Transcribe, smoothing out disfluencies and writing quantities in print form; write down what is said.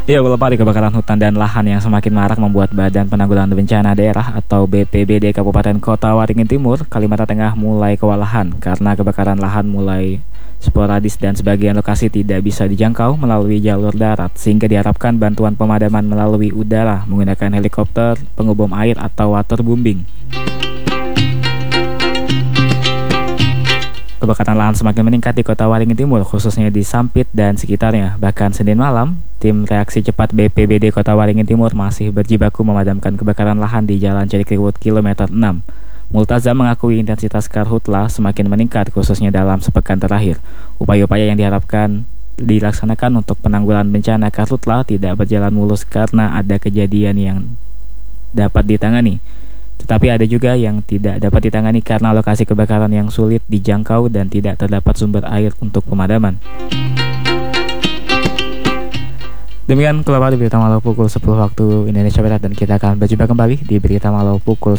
Ya, beberapa kebakaran hutan dan lahan yang semakin marak membuat Badan Penanggulangan Bencana Daerah atau BPBD Kabupaten Kota Waringin Timur, Kalimantan Tengah mulai kewalahan karena kebakaran lahan mulai sporadis dan sebagian lokasi tidak bisa dijangkau melalui jalur darat, sehingga diharapkan bantuan pemadaman melalui udara menggunakan helikopter, pengubum air atau waterbombing. Kebakaran lahan semakin meningkat di Kota Waringin Timur, khususnya di Sampit dan sekitarnya. Bahkan Senin malam, tim reaksi cepat BPBD Kota Waringin Timur masih berjibaku memadamkan kebakaran lahan di Jalan Cilikriwut kilometer 6. Multazam mengakui intensitas karhutla semakin meningkat, khususnya dalam sepekan terakhir. Upaya-upaya yang diharapkan dilaksanakan untuk penanggulangan bencana karhutla tidak berjalan mulus karena ada kejadian yang dapat ditangani. Tetapi ada juga yang tidak dapat ditangani karena lokasi kebakaran yang sulit dijangkau dan tidak terdapat sumber air untuk pemadaman. Demikian keluar di Berita Malau pukul 10 waktu Indonesia Barat, dan kita akan berjumpa kembali di Berita Malau pukul